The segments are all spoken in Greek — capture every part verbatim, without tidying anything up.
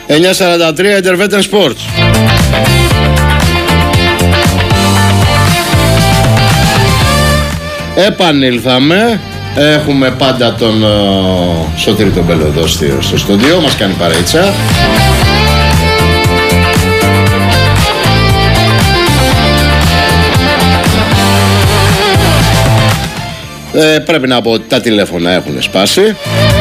εννιά σαράντα τρία Intervetten Sports. Επανήλθαμε. Έχουμε πάντα τον uh, Σωτήρη τον Μπέλο εδώ στο στούντιο. Μας κάνει παρέτσα. Ε, πρέπει να πω ότι τα τηλέφωνα έχουν σπάσει.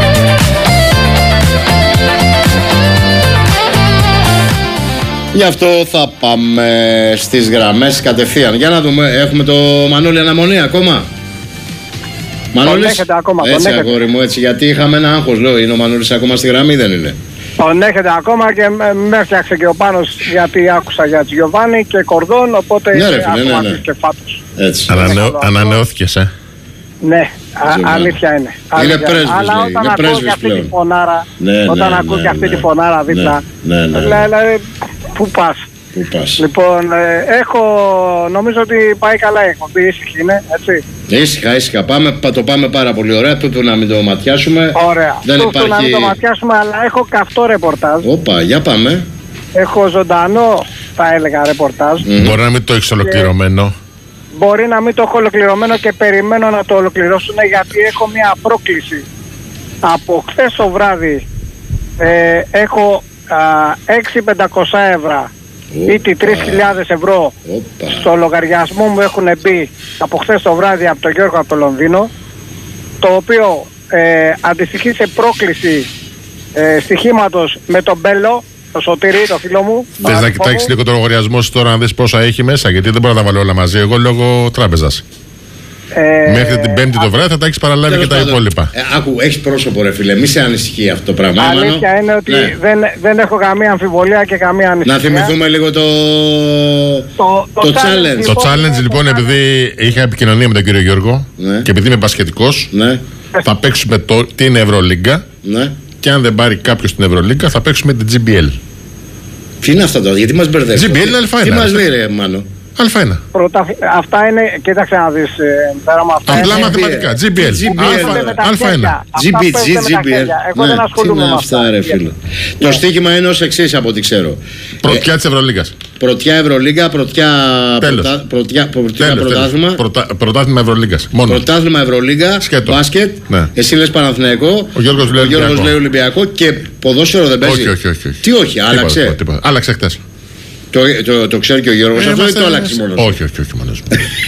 Γι' αυτό θα πάμε στις γραμμές κατευθείαν. Για να δούμε, έχουμε το Μανώλη αναμονή ακόμα. Μανώλης, τον έχετε ακόμα, έτσι τον αγόρι μου, έτσι, γιατί είχαμε ένα άγχος, λέω, είναι ο Μανώλης ακόμα στη γραμμή, δεν είναι? Τον έχετε ακόμα και με έφτιαξε και ο Πάνος, γιατί άκουσα για Τζιοβάνι και Κορδόν, οπότε ναι, ρε, ναι, ναι, ναι. και φάτος. Έτσι. Ανανεώ, ανανεώθηκες, ε. Ναι, α, αλήθεια είναι. Είναι πρέσβης, αλλά λέει, όταν είναι ακούω πρέσβης και αυτή πλέον. τη φωνάρα, ναι, όταν ναι, ακούω ναι, και αυτή ναι, τη φωνάρα δίπλα, ναι, ναι, ναι, ναι. δηλαδή, πού πας? Πού πας? Λοιπόν, ε, έχω, νομίζω ότι πάει καλά η εκπομπή, ήσυχη είναι, έτσι. Ήσυχα, ήσυχα, πάμε, το πάμε πάρα πολύ ωραία, τούτου να μην το ματιάσουμε. Ωραία, δεν τούτου υπάρχει... να μην το ματιάσουμε, αλλά έχω καυτό ρεπορτάζ. Όπα, για πάμε. Έχω ζωντανό, θα έλεγα, ρεπορτάζ. Mm-hmm. Μπορεί να μην το έχεις ολοκληρωμένο. Μπορεί να μην το έχω ολοκληρωμένο και περιμένω να το ολοκληρώσουν, γιατί έχω μια πρόκληση. Από χθες το βράδυ ε, έχω έξι χιλιάδες πεντακόσια ευρώ ή τρεις χιλιάδες ευρώ Οπα. στο λογαριασμό μου έχουν μπει από χθες το βράδυ από τον Γιώργο από το Λονδίνο, το οποίο ε, αντιστοιχεί σε πρόκληση ε, στοιχήματος με τον Μπέλο, το Σωτήρη, το φίλο μου. Θες να κοιτάξεις λίγο το λογαριασμό σου τώρα να δεις πόσα έχει μέσα, γιατί δεν μπορώ να τα βάλω όλα μαζί εγώ λόγω τράπεζας. Ε, Μέχρι την Πέμπτη το βράδυ θα τα έχεις παραλάβει και τα πάντων, υπόλοιπα. Ε, άκου, έχεις πρόσωπο, ρε φίλε, μη σε ανησυχεί αυτό το πράγμα. Αλήθεια είναι ότι ναι. δεν, δεν έχω καμία αμφιβολία και καμία ανησυχία. Να θυμηθούμε λίγο το, το, το, το challenge. Λοιπόν, το challenge λοιπόν, επειδή είχα επικοινωνία με τον κύριο Γιώργο, ναι, και επειδή είμαι μπασκετικός, ναι, θα παίξουμε το, την Ευρωλίγκα, ναι, και αν δεν πάρει κάποιος την Ευρωλίγκα θα παίξουμε την τζι μπι ελ. Τι είναι αυτό τώρα, γιατί μας μπερδεύει? τζι μπι ελ είναι αλφα ένα. Τι μας λέει, ρε Μάνο? αλφα ένα. Πρωτα... Αυτά είναι, κοίταξε να δεις, πέρα με αυτά. Απλά μαθηματικά, τζι μπι ελ. αλφα ένα. τζι μπι ελ. Εγώ δεν ασχολούμαι με αυτά. Ρε, φίλο. Το στοίχημα είναι ως εξής από ό,τι ξέρω. Πρωτιά της Ευρωλίγκας. Πρωτιά Ευρωλίγκα, πρωτιά πρωτάθλημα. Πρωτάθλημα Ευρωλίγκας. Πρωτάθλημα Ευρωλίγκα, μπάσκετ. Εσύ λες Παναθηναϊκό, ο Γιώργος λέει Ολυμπιακό και ποδόσφαιρο δεν παίζει. Όχι, όχι, όχι. Τι όχι, άλλαξε. Άλλαξε χτες. Το, το, το ξέρει και ο Γιώργος ε, αυτό ή το άλλαξε μόνος? Όχι, όχι, όχι μόνος.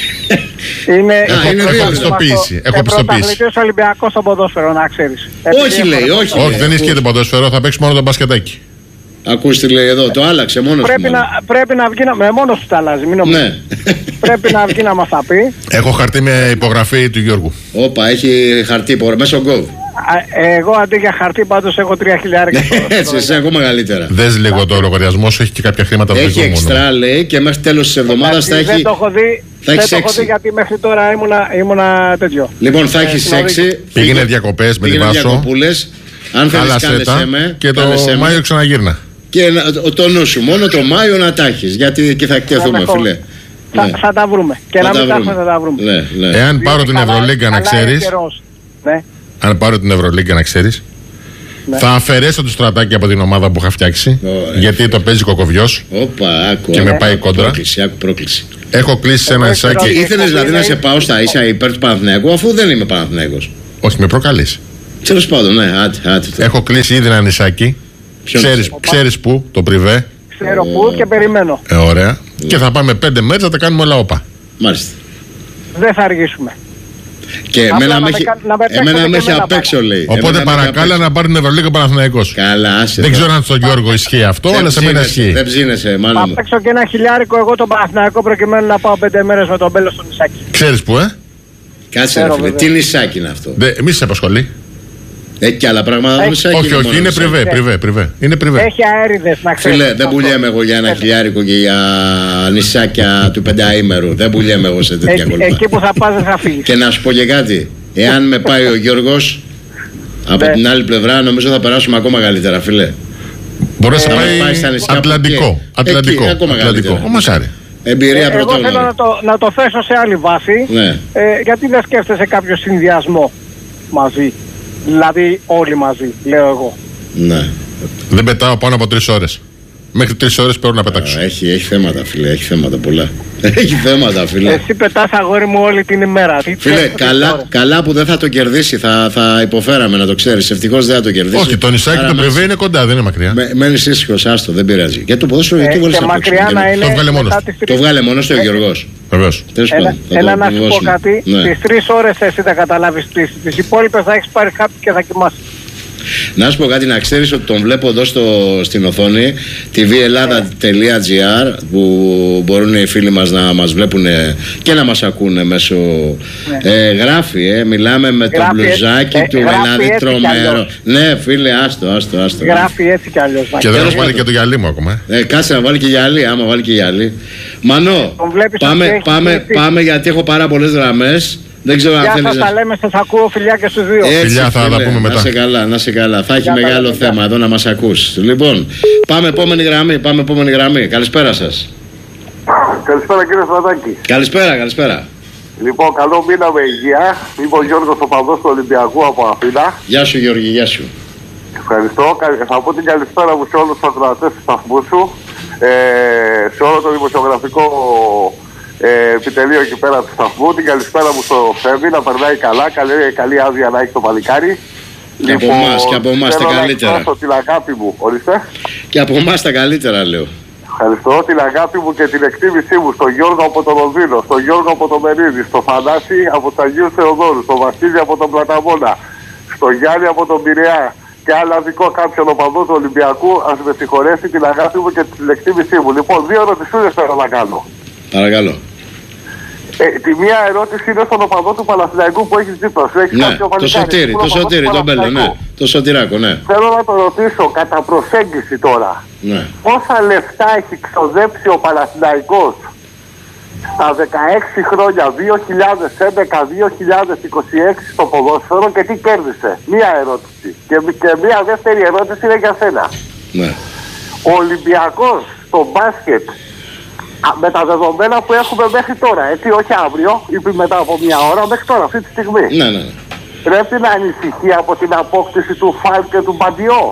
Είναι, έχω, είναι έχω πιστοποίηση. Έχω πιστοποίηση. Πρωταθλητής Ολυμπιακός στο ποδόσφαιρο, να ξέρεις. Όχι λέει, όχι. Όχι, δεν ισχύει το ποδόσφαιρο, θα παίξει μόνο το μπασκετάκι. Ακούς τι λέει εδώ, το άλλαξε μόνος πρέπει του. Να, πρέπει να βγει, με μόνος του τα αλλάζει, μην νομίζεις. Ναι. Πρέπει να βγει να μας τα πει. Έχω χαρτί με υπογραφή του Γιώργου. Όπα, έχει χαρτί μέσω γκοβ. Εγώ αντί για χαρτί πάντως έχω τρία χιλιάρικα. Έτσι, εσύ ακόμα μεγαλύτερα. Δες λίγο το λογαριασμό σου, έχει και κάποια χρήματα. Έχει εξτρά λέει και μέχρι τέλος της εβδομάδας θα έχει. Δεν το έχω δει, δεν το έχω δει γιατί μέχρι τώρα ήμουνα, ήμουνα τέτοιο. Λοιπόν, θα έχεις έξι. Πήγαινε διακοπές με τη Βάσο. Αν θέλεις κάλεσέ με. Και το Μάιο ξαναγύρνα. Και το νου σου, μόνο το Μάιο να τα έχεις. Γιατί και θα εκτεθούμε, φίλε. Θα, ναι. θα τα βρούμε. Και θα να μην τα θα τα βρούμε. Ναι, ναι. Εάν πάρω την Ευρωλίγκα να ξέρεις. Ναι. Αν πάρω την Ευρωλίγκα να ξέρεις. Ναι. Θα αφαιρέσω το στρατάκι από την ομάδα που είχα φτιάξει. Oh, γιατί το παίζει κοκοβιός. Οπα, άκου, και άκου, με πάει κόντρα. Πρόκληση, άκου, πρόκληση. Έχω κλείσει σε ένα νησάκι. Ήθελες δηλαδή να σε πάω στα ίσα υπέρ του Παναθηναϊκού, αφού δεν είμαι Παναθηναϊκός? Όχι, με προκαλείς. Τέλος πάντων, ναι, άτε, άτε. Έχω κλείσει ήδη ένα νησάκι. Ξέρεις, ξέρεις πού, το πριβέ. Ξέρω πού και περιμένω. Ε, ωραία. Yeah. Και θα πάμε πέντε μέρες να τα κάνουμε όλα όπα. Μάλιστα. Δεν θα αργήσουμε. Και εμένα με έχει, εμένα με έχει απ' έξω λέει. Οπότε παρακάλα να πάρει την Ευρωλίγκα ο Παναθηναϊκός. Καλά, άσε. Δεν ξέρω αν στον Γιώργο ισχύει αυτό, αλλά σε μένα ισχύει. Δεν ψήνεσαι, μάλλον. Θα παίξω και ένα χιλιάρικο εγώ τον Παναθηναϊκό προκειμένου να πάω πέντε μέρες με τον Μπέλο στο νησάκι. Ξέρεις πού, ε? Κάτσε ρε φίλε, τι νησάκι είναι αυτό? Εμείς σε απασχολεί. Έχει και άλλα πράγματα. Όχι, όχι, όχι, είναι πριβέ, πριβέ, πριβέ. Είναι πριβέ. Έχει αέριδες να ξέρεις. Φίλε, δεν πουλιέμαι εγώ για ένα χιλιάρικο και για νησάκια του πενταήμερου. Δεν πουλιέμαι εγώ σε τέτοια κόλπα. Εκεί που θα πας δεν θα φύγεις. Και να σου πω και κάτι. Εάν με πάει ο Γιώργος από την άλλη πλευρά, νομίζω θα περάσουμε ακόμα καλύτερα, φίλε. Μπορεί να πάει Ατλαντικό. Ατλαντικό. Ατλαντικό. Μακάρι. Εμπειρία πρωτόγνωρη. Εγώ θέλω να το, να το θέσω σε άλλη βάση. Ναι. Ε, γιατί δεν σκέφτεσαι κάποιο συνδυασμό μαζί? Δηλαδή όλοι μαζί, λέω εγώ. Ναι. Δεν πετάω πάνω από τρεις ώρες. Μέχρι τρεις ώρες πρέπει να πετάξω. Α, έχει, έχει θέματα, φίλε, έχει θέματα πολλά. Έχει θέματα, φίλε. Εσύ πετάς, αγόρι μου, όλη την ημέρα. Φίλε, καλά, καλά που δεν θα το κερδίσει. Θα, θα υποφέραμε, να το ξέρεις. Ευτυχώς δεν θα το κερδίσει. Όχι, το νησάκι του Πρεβέ είναι κοντά, δεν είναι μακριά. Με, μένεις ήσυχος, άστο, δεν πειράζει. Και το ποδόσφαιρο, γιατί βολείς να παίξεις. Το βγάλε μόνος. Το βγάλε μόνος του ο Γιώργος. Βεβαίως. Έλα να σου πω κάτι. Τις τρεις ώρες εσύ θα καταλάβεις τις, τις υπόλοιπες θα έχεις πάρει χάπι και θα κοιμάσαι. Να σου πω κάτι, να ξέρεις ότι τον βλέπω εδώ στο, στην οθόνη τι βι Ελλάδα τελεία τζι άρ που μπορούν οι φίλοι μας να μας βλέπουν και να μας ακούνε μέσω ναι. ε, γράφει, ε, μιλάμε με γράφει το μπλουζάκι έτσι, του ε, δηλαδή τρομερό. Ναι φίλε, άστο, άστο, άστο. Γράφει έτσι κι αλλιώς. Και δεν μας βάλει και το γυαλί μου ακόμα. Ε, κάτσε να βάλει και γυαλί, άμα βάλει και γυαλί. Μανώ, πάμε, πάμε, πάμε γιατί έχω πάρα πολλές γραμμές. Δεν ξέρω αν θέλεις. Γεια σας, τα λέμε, σας ακούω, φιλιά και στους δύο. Έτσι, φιλιά, θα φίλε, τα πούμε μετά. Να σε καλά, να σε καλά. Θα έχει φιλιά, μεγάλο φιλιά. θέμα εδώ να μας ακούς. Λοιπόν, πάμε επόμενη γραμμή, πάμε επόμενη γραμμή. Καλησπέρα σας. Καλησπέρα κύριε Στρατάκη. Καλησπέρα, καλησπέρα. Λοιπόν, καλό μήνα με υγεία. Είμαι ο Γιώργος Οπαδός του Ολυμπιακού από Αθήνα. Γεια σου Γιώργη, γεια σου. Ευχαριστώ. Θα πω την καλησπέρα μου σε όλους τους ακροατές του σταθμού σου. Ε, σε όλο το δημοσιογραφικό Ε, επιτελείο εκεί πέρα του σταθμού. Την καλησπέρα μου στο Φέβη, να περνάει καλά. Καλή, καλή άδεια να έχει το παλικάρι. Και λοιπόν, από εμάς, και από εμάς τα καλύτερα. Θέλω την αγάπη μου, ορίστε. Και από εμάς τα καλύτερα, λέω. Ευχαριστώ την αγάπη μου και την εκτίμησή μου στον Γιώργο από τον Λονδίνο, στον Γιώργο από τον Μερίδη, στον Θανάση από τους Αγίους Θεοδόρους, στον Βασίλη από τον Πλαταμόνα, στον Γιάννη από τον Πειραιά και άλλα δικό κάποιον οπαδό του Ολυμπιακού. Ας με συγχωρέσει την αγάπη μου και την εκτίμησή μου. Λοιπόν, δύο ερωτησούλες θέλω να κάνω. Παρακαλώ. Ε, τη μία ερώτηση είναι στον οπαδό του Παναθηναϊκού που έχει δίπλα σου. Ναι, το Σωτήρι, το Σωτήρι, τον Μπέλο, ναι. Το Σωτηράκο, ναι. Θέλω να το ρωτήσω κατά προσέγγιση τώρα. Ναι. Πόσα λεφτά έχει ξοδέψει ο Παναθηναϊκός στα δεκαέξι χρόνια, δύο χιλιάδες έντεκα δύο χιλιάδες είκοσι έξι στο ποδόσφαιρο και τι κέρδισε. Μία ερώτηση. Και, και μία δεύτερη ερώτηση είναι για σένα. Ναι. Ο Ολυμπιακός στο μπάσκετ, με τα δεδομένα που έχουμε μέχρι τώρα, έτσι, όχι αύριο ή μετά από μια ώρα, μέχρι τώρα, αυτή τη στιγμή. Ναι, ναι, ναι. Πρέπει να ανησυχεί από την απόκτηση του Φαλ και του Μπαντιό.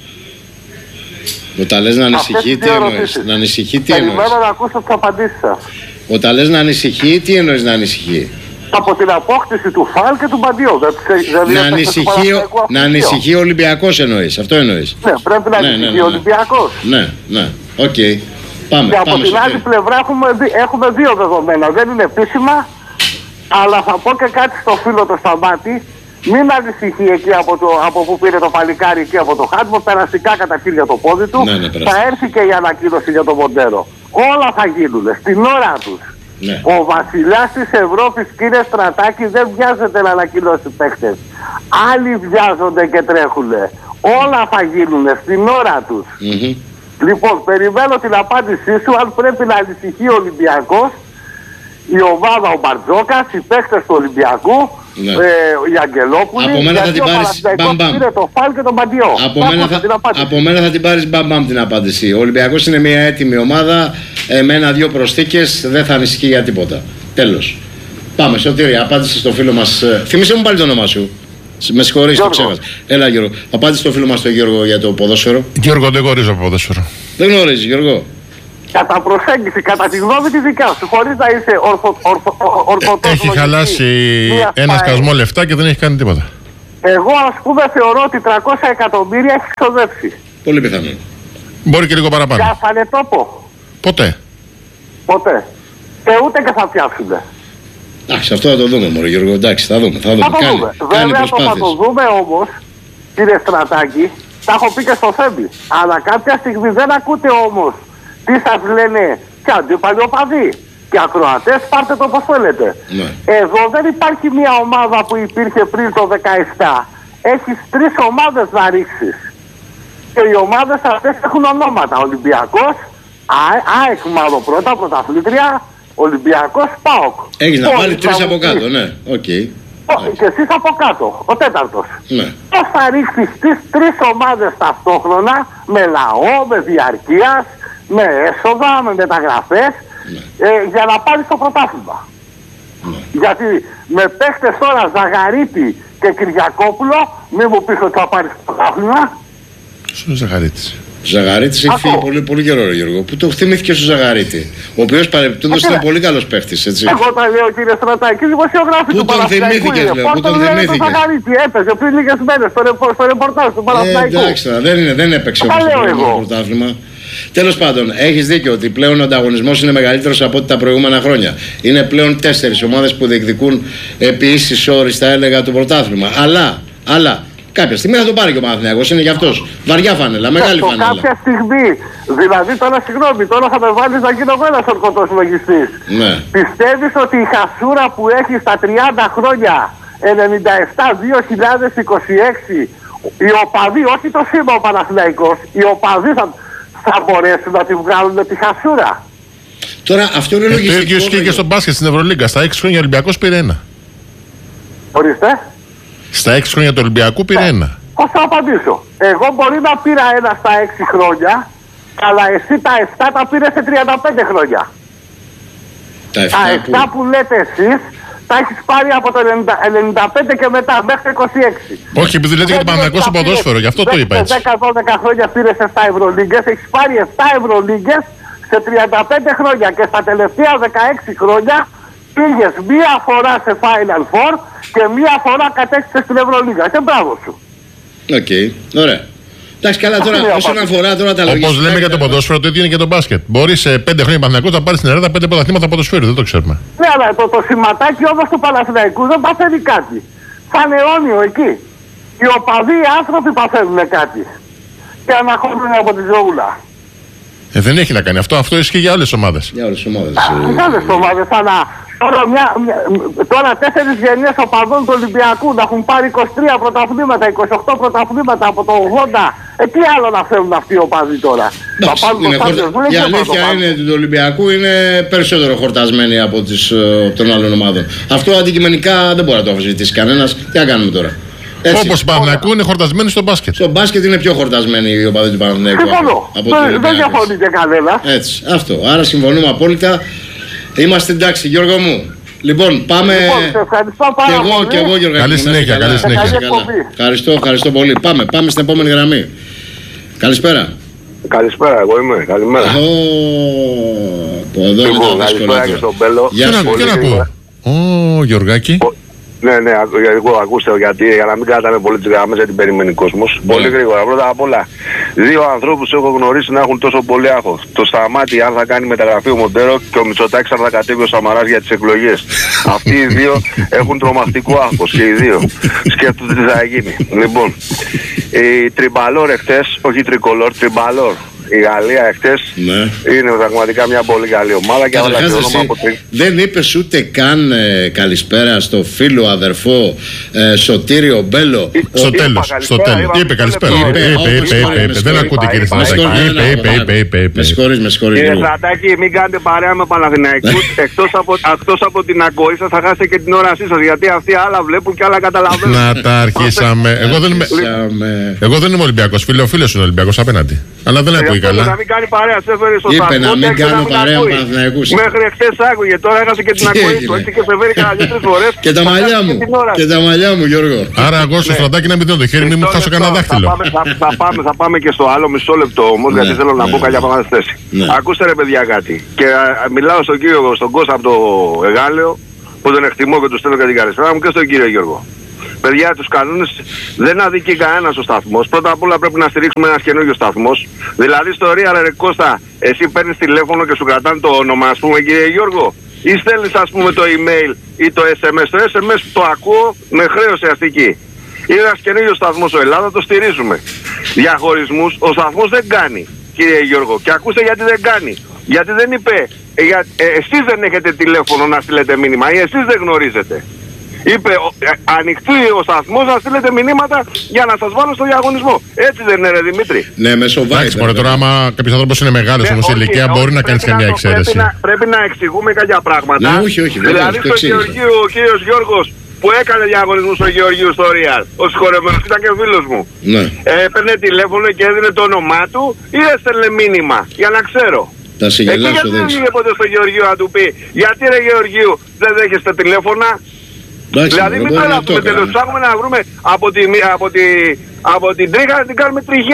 Όταν λες να ανησυχεί, τι εννοείς. Να ανησυχεί, τι εννοείς. Περιμένω να ακούσω τις απαντήσεις σας. Όταν λες να ανησυχεί, τι εννοείς να ανησυχεί. Από την απόκτηση του Φαλ και του Μπαντιό. Να ανησυχεί, να ανησυχεί ο Ολυμπιακός εννοείς. Αυτό εννοείς. Ναι, πρέπει να ναι, ανησυχεί ναι, ναι, ο Ολυμπιακός. Ναι, ναι, οκ. Okay. Πάμε, και από πάμε την άλλη πλευρά έχουμε, έχουμε δύο δεδομένα. Δεν είναι επίσημα, αλλά θα πω και κάτι στο φίλο το Σταμάτη. Μην ανησυχεί εκεί από, το, από που πήρε το παλικάρι εκεί από το Χάτμο, περαστικά καταφύγει το πόδι του. Ναι, ναι, θα έρθει και η ανακοίνωση για τον Μοντέρο. Όλα θα γίνουν στην ώρα τους. Ναι. Ο βασιλιάς της Ευρώπης, κύριε Στρατάκη, δεν βιάζεται να ανακοινώσει παίκτες. Άλλοι βιάζονται και τρέχουνε. Όλα θα γίνουν στην ώρα τους. Mm-hmm. Λοιπόν, περιμένω την απάντησή σου αν πρέπει να ανησυχεί ο Ολυμπιακός, η ομάδα ο Μπαρτζόκας, οι παίκτες του Ολυμπιακού, ναι. ε, οι Αγγελόπουλοι, από μένα θα την πάρεις μπαμ μπαμ. Είναι το Φάλ και τον Μπαντιό. Από, μένα θα, από μένα θα την πάρεις μπαμ μπαμ την απάντηση. Ο Ολυμπιακός είναι μια έτοιμη ομάδα, ε, με ένα-δυο προσθήκες, δεν θα ανησυχεί για τίποτα. Τέλος. Πάμε, Σωτήρη, απάντησε στο φίλο μας. Ε, θυμίσαι μου πάλι το όνομά σου. Με συγχωρείς, το ξέχασα. Έλα Γιώργο, απάντησε στο φίλο μας τον Γιώργο για το ποδόσφαιρο. Γιώργο, δεν γνωρίζω από ποδόσφαιρο. Δεν γνωρίζεις, Γιώργο. Κατά προσέγγιση, κατά τη γνώμη τη δικιά σου, χωρίς να είσαι ορθο, ορθο, ορθωτός. Έχει χαλάσει ένα σκασμό λεφτά και δεν έχει κάνει τίποτα. Εγώ, ας πούμε, θεωρώ ότι τριακόσια εκατομμύρια έχει ξοδέψει. Πολύ πιθανό. Μπορεί και λίγο παραπάνω. Πιάσανε τόπο. Ποτέ. Ποτέ. Και ούτε και θα πιάσουνε. Εντάξει, αυτό θα το δούμε, μωρέ Γιώργο. Εντάξει, θα δούμε. Θα δούμε. Θα το Κάνει, δούμε. κάνει Βέβαια, το θα το δούμε όμως, κύριε Στρατάκη, τα έχω πει και στο Φέμπι. Αλλά κάποια στιγμή δεν ακούτε όμως τι σας λένε και αντίπαλοι οπαδοί και ακροατές, πάρτε το όπως θέλετε. Ναι. Εδώ δεν υπάρχει μια ομάδα που υπήρχε πριν το δεκαεπτά. Έχεις τρεις ομάδες να ρίξεις. Και οι ομάδες αυτές έχουν ονόματα. Ολυμπιακός, ΑΕΚ μάλλον πρώτα, πρωταθλήτρια, Ολυμπιακός, ΠΑΟΚ. Έχεις να βάλει τρεις από κάτω, ναι. Οκ. Okay. Και εσείς από κάτω, ο τέταρτος. Ναι. Πώς θα ρίξεις τις τρεις ομάδες ταυτόχρονα, με λαό, με διαρκείας, με έσοδα, με μεταγραφές, ναι. ε, για να πάρεις το πρωτάθλημα. Ναι. Γιατί με παίχτες τώρα Ζαγαρίτη και Κυριακόπουλο, μην μου πεις ότι θα πάρεις το πρωτάθλημα. Ποιος είναι ο Ζαγαρίτης? Ο Ζαγαρίτης έχει φύγει πολύ, πολύ καιρό, Γιώργο. Που το θυμήθηκε στο Ζαγαρίτη. Ο οποίος παρεπτόντως ήταν πολύ καλός παίχτης, έτσι. Εγώ τα λέω, κύριε Στρατάκη, δημοσιογράφη του Παναθηναϊκού. Πού τον θυμήθηκες, λέω, πού τον θυμήθηκες? Ο Ζαγαρίτη έπαιζε πριν λίγες μέρες στο ρεπορτάζ του Παναθηναϊκού. Εντάξει, δεν, είναι, δεν έπαιξε όμως το πρωτάθλημα. Τέλος πάντων, έχεις δίκιο ότι πλέον ο ανταγωνισμός είναι μεγαλύτερος από ό,τι τα προηγούμενα χρόνια. Είναι πλέον τέσσερις ομάδες που διεκδικούν επί ίσης όρης, θα έλεγα, το πρωτάθλημα. Αλλά, αλλά κάποια στιγμή θα το πάρει και ο Παναθηναϊκός, είναι γι' αυτός. Βαριά φανέλα, μεγάλη το φανέλα. Κάποια στιγμή, δηλαδή τώρα συγγνώμη, τώρα θα με βάλεις να γίνω εγώ ένας ορκωτός λογιστής. Ναι. Πιστεύεις ότι η χασούρα που έχει στα τριάντα χρόνια, ενενήντα επτά δύο χιλιάδες είκοσι έξι, οι οπαδοί, όχι το σήμα ο Παναθηναϊκός, οι οπαδοί θα, θα μπορέσουν να τη βγάλουν τη χασούρα? Τώρα αυτό είναι λογιστικό. Το ίδιο ισχύει και στο μπάσκετ στην Ευρωλίγκα. Στα έξι χρόνια ο Ολυμπιακός πήρε ένα. Ορίστε. Στα έξι χρόνια του Ολυμπιακού πήρε ένα. Πώς θα απαντήσω? Εγώ μπορεί να πήρα ένα στα έξι χρόνια, αλλά εσύ τα επτά τα πήρε σε τριάντα πέντε χρόνια. Τα επτά, τα επτά που... που λέτε εσείς τα έχεις πάρει από το ενενήντα πέντε και μετά μέχρι το είκοσι έξι. Όχι, επειδή λέτε για το Παναθηναϊκό στο ποδόσφαιρο, γι' αυτό το είπα έτσι. δέκα δώδεκα χρόνια πήρες επτά Ευρωλίγκες, έχεις πάρει επτά Ευρωλίγκες σε τριάντα πέντε χρόνια και στα τελευταία δεκαέξι χρόνια πήγες μία φορά σε Final Four και μία φορά κατέκτησες στην Ευρωλίγα. Και μπράβο σου. Οκ, okay. Ωραία. Εντάξει, καλά τώρα, όσον αφορά τώρα τα λογιστικά. Όπως λέμε για το ποδόσφαιρο, το ίδιο είναι και το μπάσκετ. Μπορεί σε πέντε χρόνια Παναθηναϊκός να πάρει στην Ελλάδα πέντε πρωταθλήματα ποδοσφαίρου, δεν το ξέρουμε. Ναι, αλλά το, το σηματάκι όμως του Παναθηναϊκού δεν παθαίνει κάτι. Θα είναι αιώνιο εκεί. Οι οπαδοί άνθρωποι παθαίνουν κάτι. Και αναχωρούν από τη ζωούλα. Ε, δεν έχει να κάνει αυτό, αυτό ισχύει για άλλες ομάδες. Για άλλες ομάδες. Για άλλες ομάδες, αλλά τώρα, μια, μια, τώρα τέσσερις γενιές οπαδών του Ολυμπιακού να έχουν πάρει είκοσι τρία πρωταθλήματα, είκοσι οκτώ πρωταθλήματα από το ογδόντα. Ε, τι άλλο να θέλουν αυτοί οι οπαδοί τώρα? Εντάξει, είναι χορτα... Η αλήθεια είναι ότι του Ολυμπιακού είναι περισσότερο χορτασμένοι από τις, των άλλων ομάδων. Αυτό αντικειμενικά δεν μπορεί να το αμφισβητήσει κανένας. Τι να κάνουμε τώρα? Όπως οι Παναθηναϊκού είναι χορτασμένοι στο μπάσκετ. Στο μπάσκετ είναι πιο χορτασμένοι οι οπαδοί του Παναθηναϊκού. Συμφωνώ. Δεν διαφωνεί και κανένα. Έτσι, αυτό. Άρα συμφωνούμε απόλυτα. Είμαστε εντάξει, Γιώργο μου. Λοιπόν, πάμε. Λοιπόν, σε ευχαριστώ πάρα και εγώ, πολύ. Και εγώ, Γιώργο. Καλή συνέχεια, καλή συνέχεια. Ευχαριστώ, ευχαριστώ πολύ. Πάμε, πάμε στην επόμενη γραμμή. Καλησπέρα. Καλησπέρα, εγώ είμαι. Καλημέρα. Ω, εδώ είναι τα δύσκολα. Γεια σας. Τι να πω. Ω, Γιωργάκη. Ναι, ναι, εγώ ακούστε γιατί, για να μην κρατάμε πολύ τις γραμμές γιατί περιμένει ο κόσμος. Yeah. Πολύ γρήγορα, πρώτα απ' όλα. Δύο ανθρώπους έχω γνωρίσει να έχουν τόσο πολύ άγχος. Το Σταμάτη αν θα κάνει μεταγραφή ο Μοντέρο και ο Μητσοτάκης αν θα κατέβει ο Σαμαράς για τις εκλογές. Αυτοί οι δύο έχουν τρομακτικό άγχος και οι δύο. Σκέφτονται τι θα γίνει. Λοιπόν, η Τριμπαλόρ εχθές, όχι Τρικολόρ, Τριμπαλόρ. Η Γαλλία εχθές ναι. είναι πραγματικά μια πολύ καλή ομάδα και όλα τα όνομα από την... Δεν είπες ούτε καν ε, καλησπέρα στο φίλο αδερφό ε, Σωτήριο Μπέλο. Στο τέλος, στο τέλος. Είπε καλησπέρα. Δεν ακούτε κύριε Στρατάκη. Είπε, είπε, είπε. Με συγχωρείς, με συγχωρείς. Κύριε Στρατάκη, μην κάνετε παρέα με Παναθηναϊκούς. Εκτός από την ακοή σας θα χάσετε και την όρασή σας. Γιατί αυτοί άλλα βλέπουν και άλλα καταλαβαίνουν. Να τα αρχίσαμε. Εγώ δεν είμαι Ολυμπιακός. Φίλε, ο φίλος είναι Ολυμπιακός απέναντι. Αλλά δεν ακούει καλά. Να μην κάνει παρέα, σε έφερε στο Είπε να μην κάνω παρέα με Παναθηναϊκούς. Μέχρι εχθές άκουγε, τώρα έχασε και την ακοή του. Έτσι και σε φέρει κανένα δύο-τρεις φορές. Και τα μαλλιά μου. Και τα μαλλιά μου, Γιώργο. Άρα εγώ στο Στρατάκι να μην δίνω το χέρι, μην μου χάσω κανένα δάχτυλο. Θα πάμε και στο άλλο μισό λεπτό όμως, γιατί θέλω να πω καλιά πάνω στη θέση. Ακούστε ρε παιδιά κάτι. Και μιλάω στον κύριο, στον Κώστα από το Εγάλεο, που τον εκτιμώ και του στέλνω και την καλησπέρα μου, και στον κύριο Γιώργο. Παιδιά, τους κανόνες δεν αδικεί κανένας ο σταθμός. Πρώτα απ' όλα πρέπει να στηρίξουμε ένας καινούργιος σταθμός. Δηλαδή στο Real ρε Κώστα, εσύ παίρνεις τηλέφωνο και σου κρατάνε το όνομα, ας πούμε, κύριε Γιώργο. Ή στέλνεις ας πούμε το email ή το ες εμ ες. Το ες εμ ες το ακούω με χρέωση αστική. Είναι ένας καινούργιος σταθμός στο Ελλάδα, το στηρίζουμε. Διαχωρισμούς ο σταθμός δεν κάνει, κύριε Γιώργο. Και ακούστε γιατί δεν κάνει. Γιατί δεν είπε, για, ε, εσείς δεν έχετε τηλέφωνο να στείλετε μήνυμα ή εσείς δεν γνωρίζετε. Είπε ε, ανοιχτή ο σταθμός να στείλετε μηνύματα για να σας βάλω στο διαγωνισμό. Έτσι δεν είναι ρε Δημήτρη? Ναι, μέσω Viber. Εντάξει, μωρέ, τώρα άμα κάποιος άνθρωπος είναι μεγάλος όμως η ηλικία μπορεί να κάνει καμιά εξαίρεση. Πρέπει να, πρέπει να εξηγούμε κάποια πράγματα. Ναι, όχι, όχι. Δηλαδή στο Γεωργίου, ο κύριος Γιώργος που έκανε διαγωνισμό στο Γεωργίου στο Real, ο συγχωρεμένος ήταν και φίλος μου. Ναι. Ε, έπαιρνε τηλέφωνο και έδινε το όνομά του ή έστελνε μήνυμα για να ξέρω. Τα συγγελάσω, δεν δεν πήγε ποτέ στο Γεωργίου να του πει γιατί ρε Γεωργίου δεν δέχεστε τηλέφωνα? Άξι, δηλαδή μην τρελαθούμε τέλος, ψάχνουμε να βρούμε από, τη, από, τη, από την τρίχα να την κάνουμε τριχιά.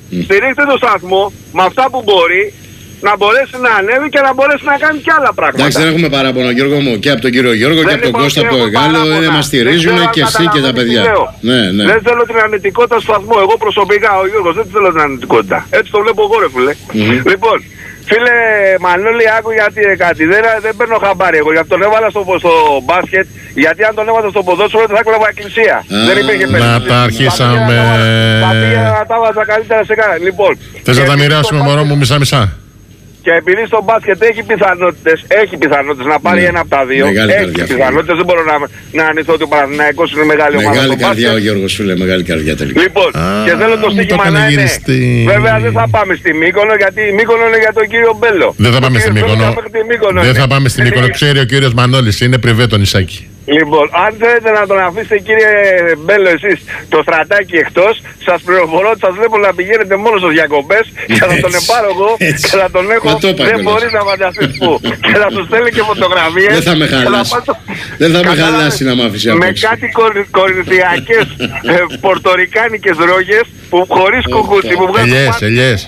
mm. στηρίχτε το σταθμό με αυτά που μπορεί, να μπορέσει να ανέβει και να μπορέσει να κάνει και άλλα πράγματα. Εντάξει, δεν έχουμε παράπονο, Γιώργο μου, και από τον κύριο Γιώργο δεν και από τον Κώστα από το Εγάλεο. Είναι, μας στηρίζουν και εσύ και τα παιδιά. Ναι, ναι. Δεν θέλω την αρνητικότητα στο σταθμό. Εγώ προσωπικά, ο Γιώργος, δεν θέλω την αρνητικότητα. Έτσι το βλέπω εγώ, ρε φίλε. Mm-hmm. Λοιπόν, φίλε Μανώλη, άκου γιατί κάτι. Δεν, δεν παίρνω χαμπάρι εγώ. Γιατί τον έβαλα στο, στο μπάσκετ. Γιατί αν τον έβαλα στο ποδόσφαιρο θα έκλεβα εκκλησία. Ah, δεν υπήρχε περίπτωση. Να τα αρχίσαμε. Θα πήγαινα να τα βάζα καλύτερα σε κάνα. Λοιπόν. Θες να τα μοιράσουμε, μωρό μου, μισά-μισά. Και επειδή στο μπάσκετ έχει πιθανότητες, έχει πιθανότητες να πάρει ναι. ένα από τα δύο. Μεγάλη έχει πιθανότητες, δεν μπορώ να, να αρνηθώ ότι ο Παναθηναϊκός είναι μεγάλη ομάδα. Μεγάλη καρδιά ο Γιώργος σου λέει, μεγάλη καρδιά τελικά. Λοιπόν, Α, και θέλω το στοίχημα να είναι. Βέβαια δεν θα πάμε στη Μύκονο, γιατί η Μύκονο είναι για τον κύριο Μπέλο. Δεν θα πάμε στη Μύκονο. Δεν θα πάμε στη Μύκονο, ξέρει ο κύριος Μανώλης, είναι πριβέ το νησάκι. Λοιπόν, αν θέλετε να τον αφήσετε κύριε Μπέλο εσείς το στρατάκι εκτός, σας πληροφορώ ότι σας βλέπω να πηγαίνετε μόνο στους διακοπές και θα τον επάρω εγώ και θα τον έχω, δεν μπορείς να φανταστείς πού. Και θα του στέλνει και φωτογραφίες. Δεν θα με χαλάσει. Δεν θα με χαλάσει να μ' αφήσει απόψε. Με κάτι κορινθιακές πορτορικάνικες ρόγες που χωρίς κουκούτσι που βγάζουν. Ελιές, ελιές.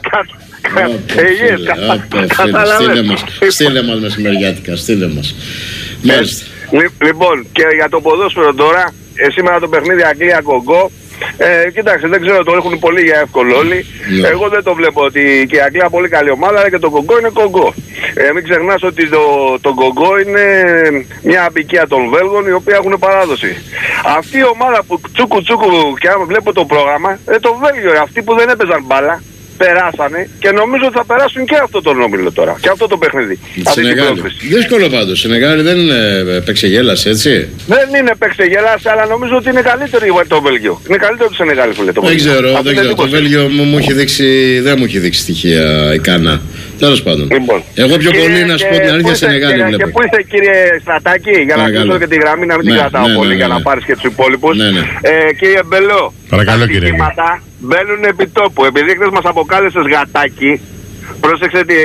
Ελιές, καταλαβαίνεις. Στείλε μας μεσημεριάτικα, στείλε μας. Μάλιστα. Λοιπόν, και για το ποδόσφαιρο τώρα, ε, σήμερα το παιχνίδι Αγγλία-Κογκό, ε, κοιτάξτε, δεν ξέρω, το έχουν πολύ για εύκολο όλοι. Yeah. Εγώ δεν το βλέπω ότι και η Αγγλία πολύ καλή ομάδα, αλλά και το Κογκό είναι Κογκό. Ε, μην ξεχνάς ότι το, το Κογκό είναι μια απικία των Βέλγων, οι οποίοι έχουν παράδοση. Αυτή η ομάδα που τσούκου τσούκου, και αν βλέπω το πρόγραμμα, ε, το Βέλγιο, αυτοί που δεν έπαιζαν μπάλα, περάσανε και νομίζω ότι θα περάσουν και αυτό τον όμιλο τώρα. Και αυτό το παιχνίδι. Δύσκολο πάντως. Σενεγάλη δεν είναι παίξεγέλας, έτσι. Δεν είναι παίξεγέλας, αλλά νομίζω ότι είναι καλύτερο το Βέλγιο. Είναι καλύτερο το Σενεγάλη, φίλε. Δεν ξέρω, δεν ξέρω. Το Βέλγιο μου, μου έχει δείξει, δεν μου έχει δείξει στοιχεία ικανά. Τέλος πάντων. Λοιπόν, εγώ πιο κύριε, πολύ να σου πω την αλήθεια Σενεγάλη βλέπω. Και πού είστε κύριε Στρατάκη, για να κλείσω και τη γραμμή, να μην την κρατάω πολύ, για να πάρεις και τους υπόλοιπους. Κύριε Μπελό. Παρακαλώ κύριε. Μπαίνουν επί τόπου. Επειδή χθες μας αποκάλεσες γατάκι, πρόσεξε τι...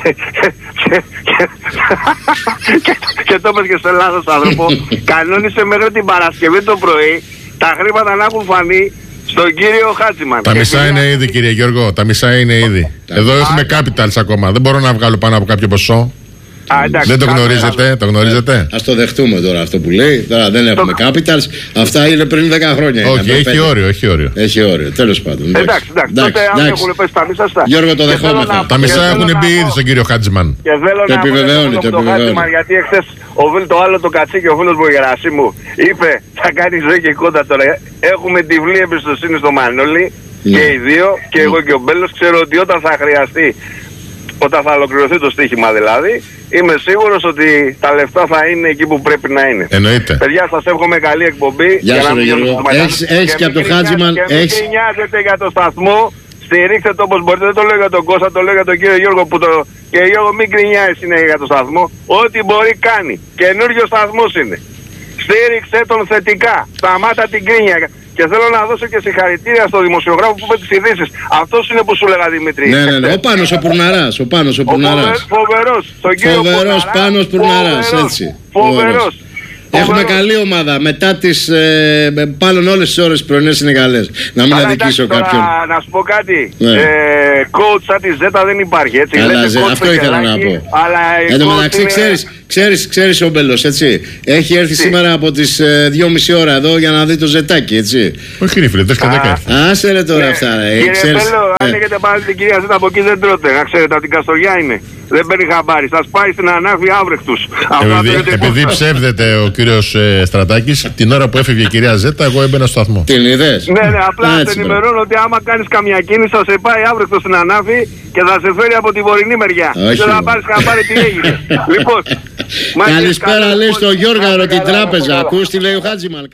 και το είπες και στο λάθος άνθρωπο, κανόνισε μέχρι την Παρασκευή το πρωί τα χρήματα να έχουν φανεί στον κύριο Χάτσιμαν. Τα μισά είναι ήδη κύριε Γιώργο, τα μισά είναι ήδη. Εδώ έχουμε capitals ακόμα, δεν μπορώ να βγάλω πάνω από κάποιο ποσό. Α, εντάξει, δεν το γνωρίζετε, το γνωρίζετε. Ας το δεχτούμε τώρα αυτό που λέει. Τώρα δεν έχουμε το... capitals. Αυτά είναι πριν δέκα χρόνια. Όχι, έχει πέντε. όριο, έχει όριο. Έχει όριο, τέλος πάντων. Εντάξει, εντάξει. εντάξει. Τότε αν έχουν πέσει τα μισά στα. Γιώργο, το δεχόμεθα. Τα μισά έχουν μπει ήδη στον κύριο Χάτζημαν. Και θέλω το επιβεβαιώνει, το επιβεβαιώνει. Γιατί εχθές το άλλο το κατσίκι, ο φίλος μου Γερασίμου, είπε θα κάνει ζωή και κόντα τώρα. Έχουμε τυφλή εμπιστοσύνη στο Μανώλη και οι δύο και εγώ και ο Μπέλος. Ξέρω ότι όταν θα χρειαστεί, όταν θα ολοκληρωθεί το στοίχημα δηλαδή, είμαι σίγουρος ότι τα λεφτά θα είναι εκεί που πρέπει να είναι. Εννοείται. Παιδιά, σας εύχομαι καλή εκπομπή. Γεια σου, Γιώργο. Έχεις και από το Χάτζημαν. Και μην νοιάζετε για το σταθμό. Στηρίξτε το όπως μπορείτε. Δεν το λέω για τον Κώστα, το λέω για τον κύριο Γιώργο που το... Και Γιώργο μην κρινιάζει συνέχεια για το σταθμό. Ό,τι μπορεί κάνει. Καινούριο σταθμός είναι. Στήριξε τον θετικά. Σταμάτα την κρίνια. Και θέλω να δώσω και συγχαρητήρια στο δημοσιογράφο που είπε τις ειδήσεις. Αυτός είναι που σου λέγα Δημήτρη. Ναι, ναι, ναι. Ο Πάνος ο Πουρναράς. Ο Πάνος ο Πουρναράς. Φοβερός. Φοβερός Πάνος Πουρναράς. Έτσι. Φοβερός. Έχουμε καλή ομάδα. Μετά τις ε, πάλων όλες τις ώρες πρωινές είναι καλές. Να μην αδικήσω κάποιον. Να σου πω κάτι. Ναι. Ε, coach σαν τη Ζέτα δεν υπάρχει, έτσι. Αλλά, ζε, αυτό ήθελα να πω. Εν τω μεταξύ ξέρεις, ξέρεις, ξέρεις ο Μπέλος, έτσι. Έχει έρθει Τι? σήμερα από τις ε, δυόμιση ώρα εδώ για να δει το ζετάκι, έτσι. Όχι, ρε φίλε, δεν έρθει. Άσε ρε τώρα αυτά. Κύριε Μπέλο, αν έχετε πάρει την κυρία Ζέτα από εκεί δεν τρώτε. Να ξέρετε από την Καστοριά είναι. Δεν παίρνει χαμπάρι. Σας πάει στην ανάφη άυρεκτους. Επειδή, επειδή ψεύδεται ο κύριος ε, Στρατάκης, την ώρα που έφευγε η κυρία Ζέτα, εγώ έμπαινα στο σταθμό. Την είδες? Ναι, ναι, απλά σε ενημερώνω ότι άμα κάνεις καμιά κίνηση θα σε πάει αύρεκτος στην ανάφη και θα σε φέρει από τη βορεινή μεριά. Όχι. Και θα πάρεις χαμπάρι τι έγινε. Λοιπόν, καλησπέρα λέει στο Γιώργαρο την τράπεζα. Ακούς τι λέει ο Χάτζημαν.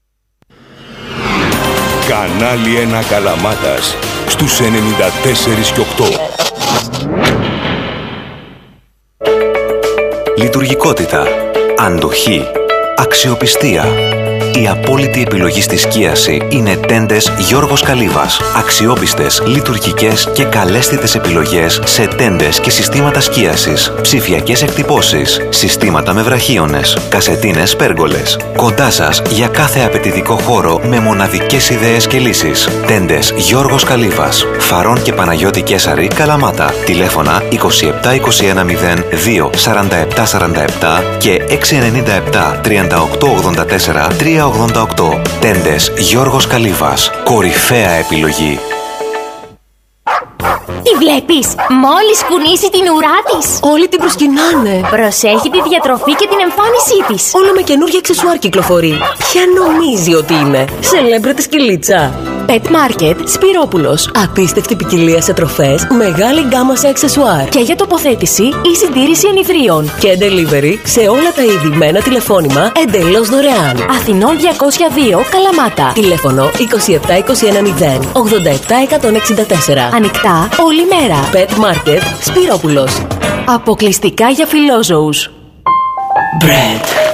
Κανάλι ένα Καλαμάτας στους ενενήντα τέσσερα και οκτώ. Λειτουργικότητα, αντοχή, αξιοπιστία, Η απόλυτη επιλογή στη σκίαση είναι τέντες Γιώργος Καλύβας. Αξιόπιστες, λειτουργικές και καλέσθητες επιλογές σε τέντες και συστήματα σκίασης. Ψηφιακές εκτυπώσεις, συστήματα με βραχίονες, κασετίνες πέργολες. Κοντά σας για κάθε απαιτητικό χώρο με μοναδικές ιδέες και λύσεις. Τέντες Γιώργος Καλύβας. Φαρών και Παναγιώτη Κέσαρη, Καλαμάτα. Τηλέφωνα είκοσι επτά είκοσι ένα μηδέν δύο σαράντα επτά σαράντα επτά και έξι εννιά επτά τριάντα οκτώ ογδόντα τέσσερα τριακόσια ογδόντα οκτώ. Τέντες Γιώργος Καλύβας. Κορυφαία επιλογή. Τι βλέπεις? Μόλις κουνήσει την ουρά της, όλοι την προσκυνάνε. Προσέχει τη διατροφή και την εμφάνισή της. Όλο με καινούργια αξεσουάρ κυκλοφορεί. Ποια νομίζει ότι είναι? Σελέμπρετη σκυλίτσα. Pet Market Σπυρόπουλος. Απίστευτη ποικιλία σε τροφές, μεγάλη γκάμα σε αξεσουάρ. Και για τοποθέτηση ή συντήρηση ενιδρίων. Και delivery σε όλα τα είδη με ένα τηλεφώνημα εντελώς δωρεάν. Αθηνών διακόσια δύο, Καλαμάτα. Τηλέφωνο είκοσι επτά είκοσι ένα μηδέν ογδόντα επτά εκατόν εξήντα τέσσερα. Ανοιχτά όλη μέρα. Pet Market Σπυρόπουλος. Αποκλειστικά για φιλόζωους. Bread.